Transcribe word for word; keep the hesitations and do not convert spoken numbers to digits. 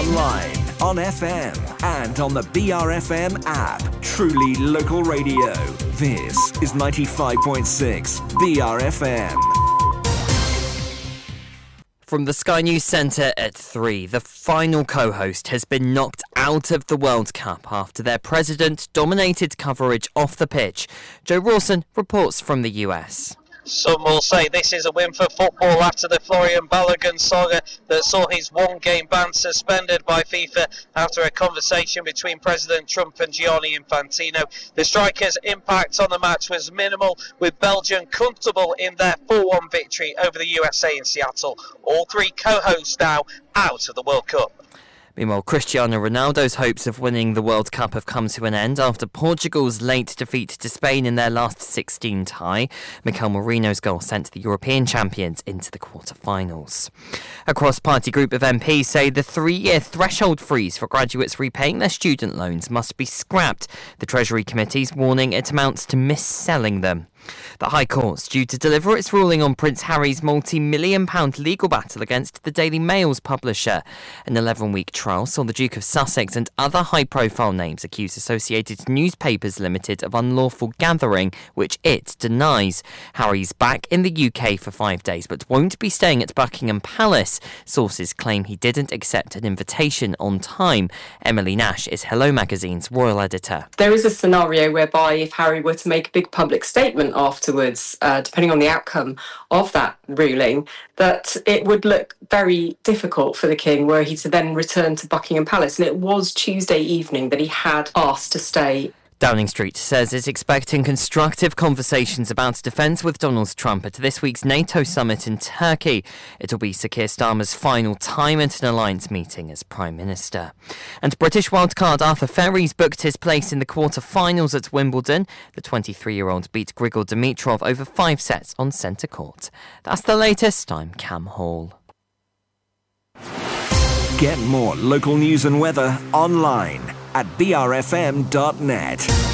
online, on F M, and on the B R F M app. Truly local radio. This is ninety-five point six B R F M. From the Sky News Centre at three, the final co-host has been knocked out of the World Cup after their president dominated coverage off the pitch. Joe Rawson reports from the U S. Some will say this is a win for football after the Florian Balogun saga that saw his one-game ban suspended by FIFA after a conversation between President Trump and Gianni Infantino. The striker's impact on the match was minimal, with Belgium comfortable in their four one victory over the U S A in Seattle. All three co-hosts now out of the World Cup. Meanwhile, Cristiano Ronaldo's hopes of winning the World Cup have come to an end after Portugal's late defeat to Spain in their last sixteen tie. Mikel Merino's goal sent the European champions into the quarter-finals. A cross-party group of M Ps say the three-year threshold freeze for graduates repaying their student loans must be scrapped. The Treasury Committee's warning it amounts to mis-selling them. The High Court's due to deliver its ruling on Prince Harry's multi-million pound legal battle against the Daily Mail's publisher. An eleven-week trial saw the Duke of Sussex and other high-profile names accuse Associated Newspapers Limited of unlawful gathering, which it denies. Harry's back in the U K for five days but won't be staying at Buckingham Palace. Sources claim he didn't accept an invitation on time. Emily Nash is Hello Magazine's royal editor. There is a scenario whereby if Harry were to make a big public statement afterwards, uh, depending on the outcome of that ruling, that it would look very difficult for the King were he to then return to Buckingham Palace. And it was Tuesday evening that he had asked to stay. Downing Street says it's expecting constructive conversations about defence with Donald Trump at this week's NATO summit in Turkey. It'll be Sir Keir Starmer's final time at an alliance meeting as Prime Minister. And British wildcard Arthur Ferries booked his place in the quarter-finals at Wimbledon. The twenty-three-year-old beat Grigor Dimitrov over five sets on centre court. That's the latest. I'm Cam Hall. Get more local news and weather online at b r f m dot net.